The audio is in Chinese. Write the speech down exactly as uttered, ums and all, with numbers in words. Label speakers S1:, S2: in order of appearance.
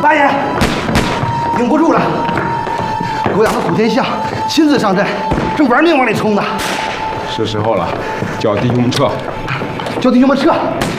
S1: 大爷，顶不住了！狗养的古天相亲自上阵，正玩命往里冲呢。
S2: 是时候了，叫弟兄们撤！
S1: 叫弟兄们撤！